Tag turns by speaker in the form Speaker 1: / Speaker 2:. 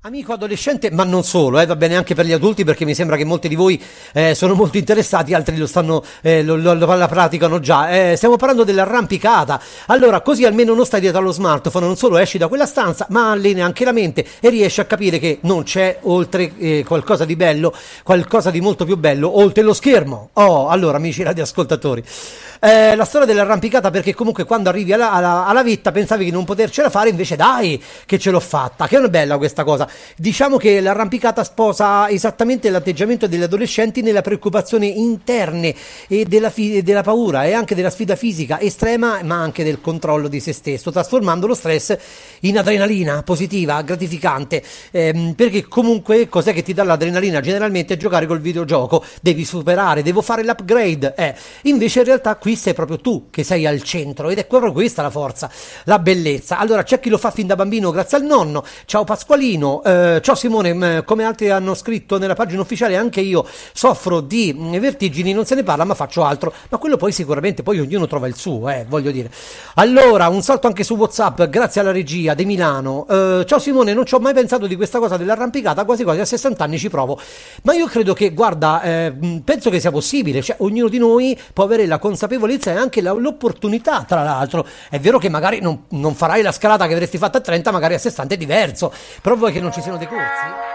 Speaker 1: Amico adolescente, ma non solo, va bene anche per gli adulti perché mi sembra che molti di voi sono molto interessati, altri lo stanno, la praticano già. Stiamo parlando dell'arrampicata. Allora, così almeno non stai dietro allo smartphone, non solo esci da quella stanza, ma alleni anche la mente e riesci a capire che non c'è oltre qualcosa di bello, qualcosa di molto più bello, oltre lo schermo. Oh, allora, amici radioascoltatori. La storia dell'arrampicata perché comunque quando arrivi alla vetta pensavi di non potercela fare, invece dai che ce l'ho fatta, che è una bella questa cosa. Diciamo che l'arrampicata sposa esattamente l'atteggiamento degli adolescenti nella preoccupazione interne e della paura e anche della sfida fisica estrema, ma anche del controllo di se stesso, trasformando lo stress in adrenalina positiva, gratificante, perché comunque cos'è che ti dà l'adrenalina? Generalmente giocare col videogioco, devi superare, devo fare l'upgrade, invece in realtà qui sei proprio tu che sei al centro ed è proprio questa la forza, la bellezza. Allora c'è chi lo fa fin da bambino grazie al nonno. Ciao Pasqualino, ciao Simone, come altri hanno scritto nella pagina ufficiale anche io soffro di vertigini, non se ne parla ma faccio altro, ma quello poi sicuramente poi ognuno trova il suo, voglio dire. Allora un salto anche su WhatsApp grazie alla regia di Milano. Ciao Simone, non ci ho mai pensato di questa cosa dell'arrampicata, quasi quasi a 60 anni ci provo, ma io credo che guarda, penso che sia possibile, cioè ognuno di noi può avere la consapevolezza e anche l'opportunità. Tra l'altro è vero che magari non farai la scalata che avresti fatto a 30, magari a 60 è diverso, però vuoi che non ci siano dei corsi?